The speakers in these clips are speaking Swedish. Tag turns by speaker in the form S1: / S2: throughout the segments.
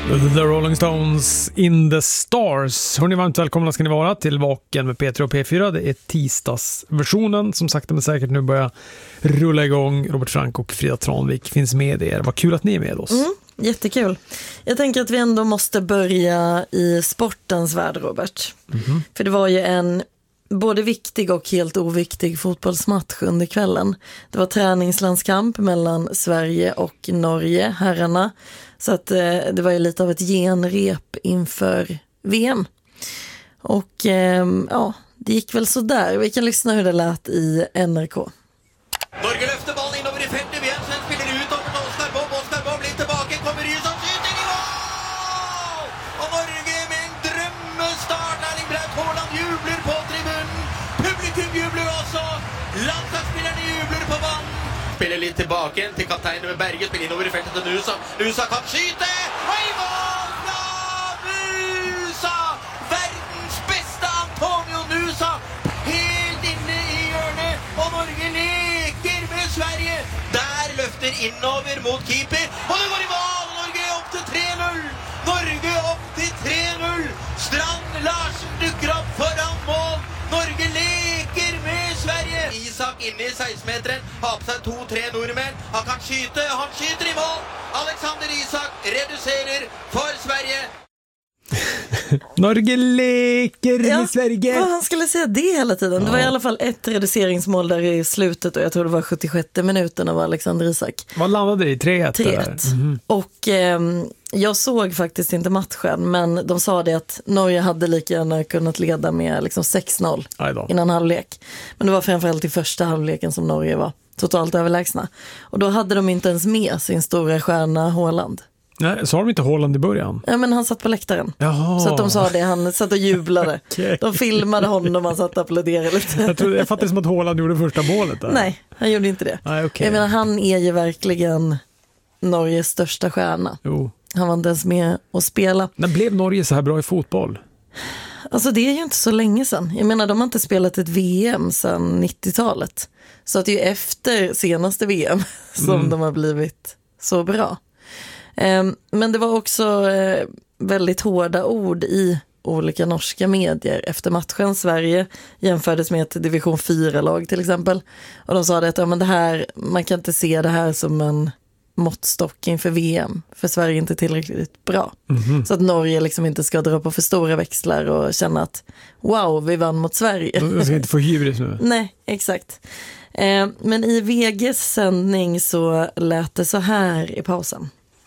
S1: The Rolling Stones in the Stars. Hörrni, varmt välkomna ska ni vara till Vaken med P3 och P4. Det är tisdagsversionen som sakta men säkert nu börjar rulla igång. Robert Frank och Frida Tranvik finns med er. Vad kul att ni är med oss.
S2: Jättekul. Jag tänker att vi ändå måste börja i sportens värld, Robert. För det var ju en både viktig och helt oviktig fotbollsmatch under kvällen. Det var träningslandskamp mellan Sverige och Norge, herrarna. Så att det var ju lite av ett genrep inför VM. Och ja, det gick väl så där. Vi kan lyssna hur det lät i NRK.
S3: Norge løfter ballen innover i feltet, Jensen spiller ut over til Oskar Bob blir tilbake, kommer Ryson, skyting i mål! Og Norge med en drømmestart, Erling Braut Haaland jubler på tribunen, publikum jubler også, landslagsspillerne jubler på banen. Spiller litt tilbake til kapteinen med Berge, spiller innover i feltet til Nusa, Nusa kan skyte, og i mål fra Nusa! Verdens beste Antonio Nusa, helt inne i hjørnet, og Norge leker med Sverige. Der løfter innover mot keeper, og det går i mål! Norge opp til 3-0! Norge opp til 3-0! Strand Larsen dukker opp foran mål! Norge leker med Sverige! Isak inne i 16-meteren, har på seg 2-3 nordmenn. Han kan skyte, han skyter i mål! Alexander Isak reduserer for Sverige.
S1: Norge leker med Sverige.
S2: Ja, han skulle säga det hela tiden. Ja. Det var i alla fall ett reduceringsmål där i slutet och jag tror det var 76 minuten av Alexander Isak.
S1: Vad landade det i? 3-1?
S2: 3-1. Och jag såg faktiskt inte matchen, men de sa det att Norge hade lika gärna kunnat leda med liksom 6-0 innan halvlek. Men det var framförallt i första halvleken som Norge var totalt överlägsna. Och då hade de inte ens med sin stora stjärna Haaland.
S1: Nej, sa de inte Haaland i början?
S2: Ja, men han satt på läktaren.
S1: Jaha.
S2: Så att de sa det, han satt och jublade.
S1: Okay.
S2: De filmade honom, han satt och applåderade lite.
S1: Jag fattade som att Haaland gjorde första målet där.
S2: Nej, han gjorde inte det.
S1: Nej, okay.
S2: Jag menar, han är ju verkligen Norges största stjärna.
S1: Jo.
S2: Han var inte ens med att spela.
S1: När blev Norge så här bra i fotboll?
S2: Alltså det är ju inte så länge sedan. Jag menar, de har inte spelat ett VM sedan 90-talet. Så att det är ju efter senaste VM som de har blivit så bra. Men det var också väldigt hårda ord i olika norska medier efter matchen. Sverige jämfördes med ett division 4-lag till exempel. Och de sa att ja, men det här, man kan inte se det här som en måttstock inför VM. För Sverige är inte tillräckligt bra. Så att Norge liksom inte ska dra på för stora växlar och känna att wow, vi vann mot Sverige.
S1: De ska inte få hybris nu.
S2: Nej, exakt. Men i VGs sändning så lät det så här i pausen.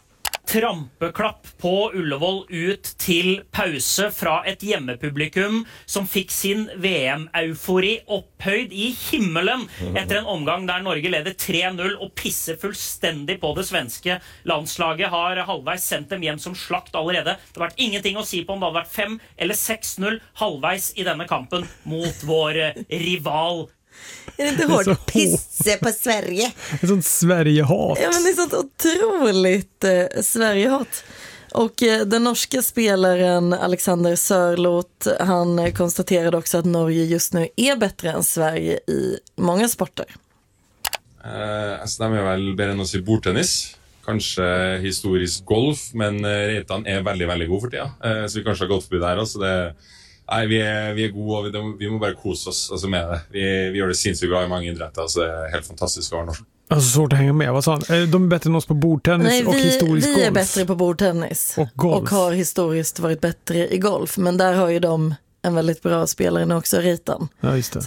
S4: Trampeklapp på Ullevål ut till pause fra et hjemmepublikum som fikk sin VM-eufori opphøyd i himmelen etter en omgang der Norge leder 3-0 og pisser fullstendig på det svenske landslaget. Har halvveis sendt dem hjem som slakt allerede. Det har vært ingenting å si på om det hadde vært 5 eller 6-0 halvveis i denne kampen mot vår rival.
S2: Är det inte hårt? Pisse på Sverige.
S1: Ett sånt Sverige-hat.
S2: Ja, men det är sånt otroligt Sverige-hat. Och den norska spelaren Alexander Sørloth, han konstaterade också att Norge just nu är bättre än Sverige i många sporter.
S5: Altså, de vel bedre enn oss i bordtennis. Kanskje historisk golf, men Reitan veldig, veldig god for tida. Så vi kanskje har golfby der også. Nej, vi är gode, og vi må bare kose oss altså med det. Vi gör det sinnssykt bra i mange idretter, så det är helt fantastiskt att vara norsk.
S1: Alltså svårt att hänga med, vad sa han? De är bättre än oss på bordtennis.
S2: Nej,
S1: och historisk golf.
S2: Vi är bättre på bordtennis
S1: och golf.
S2: Och har historiskt varit bättre i golf. Men där har ju de en väldigt bra spelare nu också, Reitan.
S1: Ja, just det.